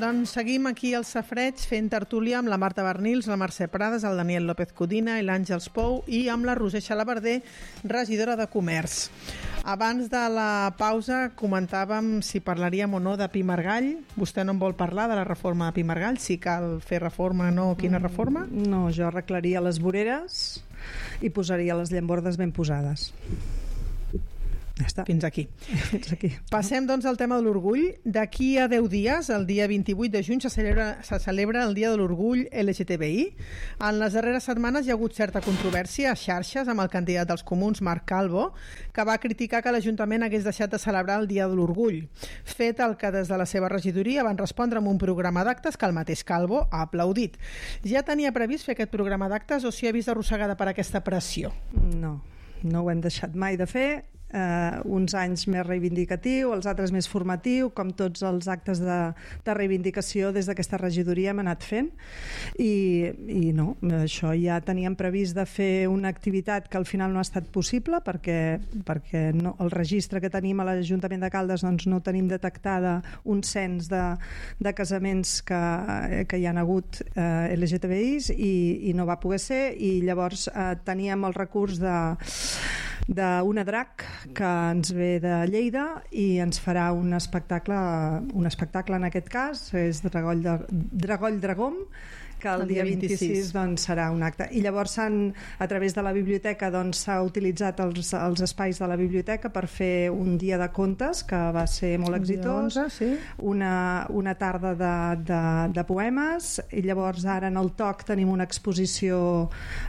Doncs seguim aquí al Safareig fent tertúlia amb la Marta Bernils, la Mercè Prades, el Daniel López Codina i l'Àngels Pou i amb la Roser Xalabarder, regidora de Comerç. Abans de la pausa comentàvem si parlaríem o no de Pi Margall. Vostè no en vol parlar de la reforma de Pi Margall? Si cal fer reforma o no, quina reforma? No, jo arreglaria les voreres i posaria les llambordes ben posades. Ja està. Fins aquí. Fins aquí. Passem doncs al tema de l'orgull. D'aquí a 10 dies, el dia 28 de juny, se celebra el Dia de l'Orgull LGTBI. En les darreres setmanes hi ha hagut certa controvèrsia a xarxes amb el candidat dels Comuns, Marc Calvo, que va criticar que l'Ajuntament hagués deixat de celebrar el Dia de l'Orgull. Fet el que des de la seva regidoria van respondre amb un programa d'actes que el mateix Calvo ha aplaudit. Ja tenia previst fer aquest programa d'actes o s'hi ha vist arrossegada per aquesta pressió? No ho hem deixat mai de fer. Uns anys més reivindicatiu, els altres més formatiu, com tots els actes de reivindicació des d'aquesta regidoria hem anat fent i no, això ja teníem previst de fer una activitat que al final no ha estat possible perquè no, el registre que tenim a l'Ajuntament de Caldes doncs no tenim detectada un cens de casaments que hi han hagut LGTBIs i no va poder ser i llavors teníem el recurs d'una drac que ens ve de Lleida i ens farà un espectacle en aquest cas, és Dragoll Dragom, que el dia 26 doncs, serà un acte. I llavors a través de la biblioteca doncs, s'ha utilitzat els espais de la biblioteca per fer un dia de contes que va ser molt exitós, 11, sí. una tarda de poemes i llavors ara en el TOC tenim una exposició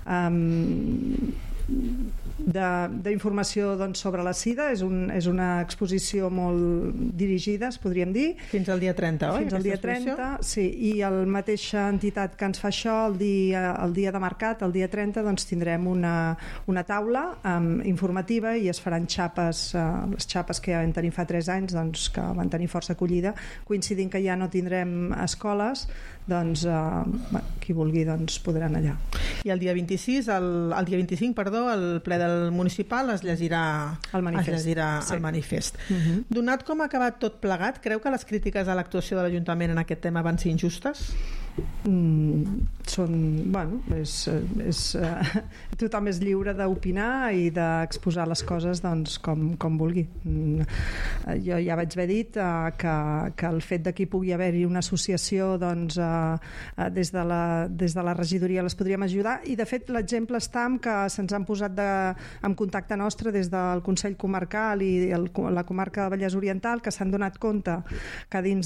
d'informació doncs, sobre la sida, és una exposició molt dirigida, es podríem dir. Fins al dia 30, oi? Fins al dia 30, sí, i la mateixa entitat que ens fa això el dia de mercat, el dia 30 doncs tindrem una taula informativa i es faran xapes, les xapes que ja vam tenir fa 3 anys doncs, que van tenir força acollida, coincidint que ja no tindrem escoles, doncs qui vulgui doncs, podrà anar allà. I el dia 26, el dia 25, el ple del municipal es llegirà el manifest. Donat com ha acabat tot plegat, creu que les crítiques a l'actuació de l'Ajuntament en aquest tema van ser injustes? Tothom és lliure d'opinar i d'exposar les coses doncs, com vulgui. Jo ja vaig haver dit que el fet de que hi pugui haver-hi una associació doncs, des de la regidoria les podríem ajudar i de fet l'exemple està en que se'ns han posat en contacte nostre des del Consell Comarcal i la comarca de Vallès Oriental que s'han donat compte que dins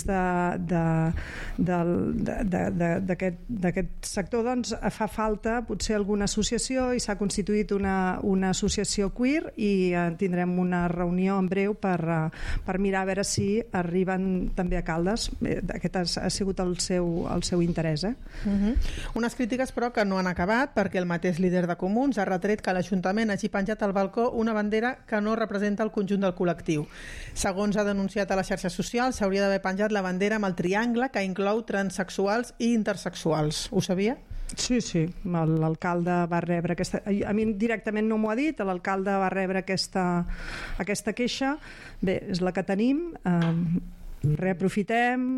d'aquest sector doncs, fa falta potser alguna associació i s'ha constituït una associació queer i tindrem una reunió en breu per mirar a veure si arriben també a Caldes. Aquest ha sigut el seu interès. Unes crítiques però que no han acabat perquè el mateix líder de Comuns ha retret que l'Ajuntament hagi penjat al balcó una bandera que no representa el conjunt del col·lectiu. Segons ha denunciat a les xarxes socials, s'hauria d'haver penjat la bandera amb el triangle que inclou transsexuals i intersexuals. Ho sabia? Sí, l'alcalde va rebre aquesta... A mi directament no m'ho ha dit, l'alcalde va rebre aquesta queixa. Bé, és la que tenim... reaprofitem,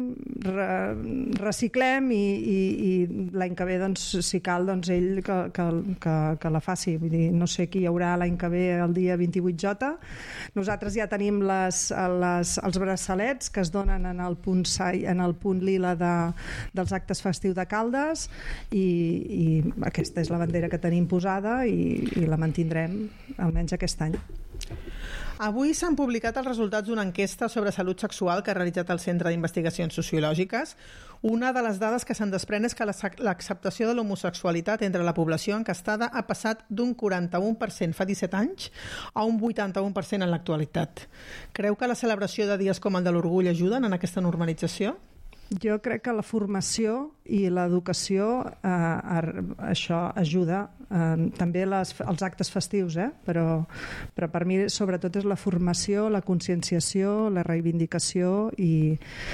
reciclem i l'any que ve doncs, si cal doncs, ell que la faci. Vull dir, no sé qui hi haurà l'any que ve el dia 28J. Nosaltres ja tenim els braçalets que es donen en el punt lila dels actes festius de Caldes i aquesta és la bandera que tenim posada i la mantindrem almenys aquest any. Avui s'han publicat els resultats d'una enquesta sobre salut sexual que ha realitzat el Centre d'Investigacions Sociològiques. Una de les dades que se'n desprèn és que l'acceptació de l'homosexualitat entre la població encastada ha passat d'un 41% fa 17 anys a un 81% en l'actualitat. Creu que la celebració de dies com el de l'Orgull ajuden en aquesta normalització? Jo crec que la formació i l'educació això ajuda, també els actes festius, però per mi sobretot és la formació, la conscienciació, la reivindicació i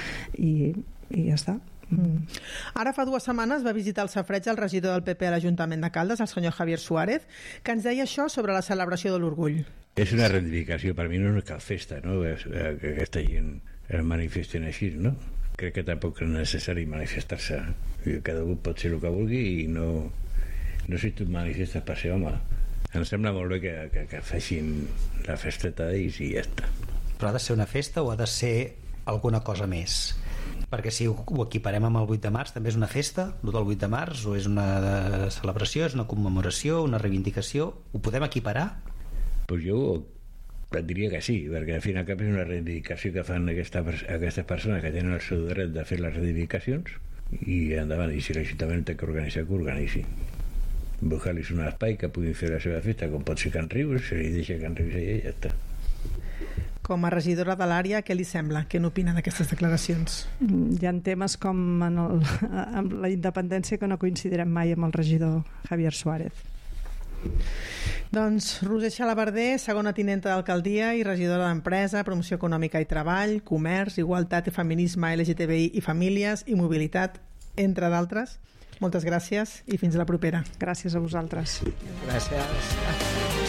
ja està. Ara fa 2 setmanes va visitar el Safareig el regidor del PP a l'Ajuntament de Caldes, el senyor Javier Suárez, que ens deia això sobre la celebració de l'Orgull. És una reivindicació, per mi no és cap festa, no? Que aquesta gent es manifesten així, no? Crec que tampoc és necessari manifestar-se. Cada un pot ser el que vulgui i no si tu et manifestes per ser home. Em sembla molt bé que facin la festeta d'ells i ja està. Però ha de ser una festa o ha de ser alguna cosa més? Perquè si ho equiparem amb el 8 de març, també és una festa, el del 8 de març, o és una celebració, és una commemoració, una reivindicació? Ho podem equiparar? Pues jo et diria que sí, perquè al fin i al cap és una reivindicació que fan aquestes persones que tenen el seu dret de fer les reivindicacions i endavant, i si l'Ajuntament té que organitzar, que organitzi. Buscar-los un espai que puguin fer la seva festa, com pot ser Can Rius, se li deixa Can Rius allà i ja està. Com a regidora de l'àrea, què li sembla? Què n'opina d'aquestes declaracions? Hi ha temes com amb la independència que no coincidirem mai amb el regidor Javier Suárez. Doncs Roser Xalabarder, segona tinenta d'alcaldia i regidora d'Empresa, Promoció Econòmica i Treball, Comerç, Igualtat i Feminisme, LGTBI i Famílies i Mobilitat, entre d'altres. Moltes gràcies i fins a la propera. Gràcies a vosaltres. Gràcies.